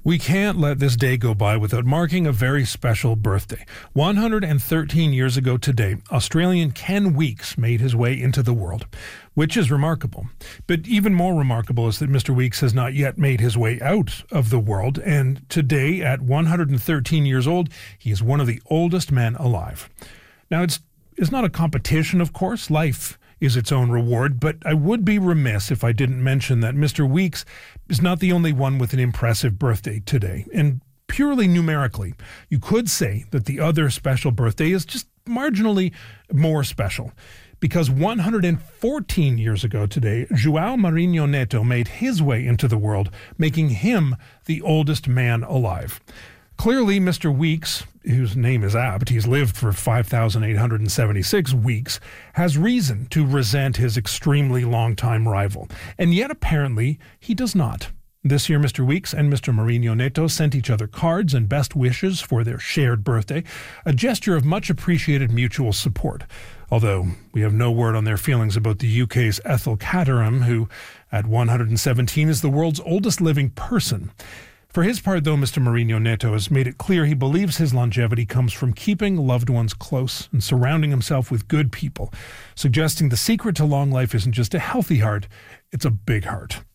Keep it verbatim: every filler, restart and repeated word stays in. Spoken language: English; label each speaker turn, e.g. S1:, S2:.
S1: We can't let this day go by without marking a very special birthday. one hundred thirteen years ago today, Australian Ken Weeks made his way into the world, which is remarkable. But even more remarkable is that Mister Weeks has not yet made his way out of the world, and today, at one hundred thirteen years old, he is one of the oldest men alive. Now, it's, it's not a competition, of course. Life is its own reward, but I would be remiss if I didn't mention that Mister Weeks is not the only one with an impressive birthday today. And purely numerically, you could say that the other special birthday is just marginally more special. Because one hundred fourteen years ago today, João Marinho Neto made his way into the world, making him the oldest man alive. Clearly, Mister Weeks, whose name is apt, he's lived for five thousand eight hundred seventy-six weeks, has reason to resent his extremely long-time rival. And yet, apparently, he does not. This year, Mister Weeks and Mister Marinho Neto sent each other cards and best wishes for their shared birthday, a gesture of much appreciated mutual support. Although we have no word on their feelings about the U K's Ethel Caterham, who, at one hundred seventeen, is the world's oldest living person. For his part, though, Mister Marinho Neto has made it clear he believes his longevity comes from keeping loved ones close and surrounding himself with good people, suggesting the secret to long life isn't just a healthy heart, it's a big heart.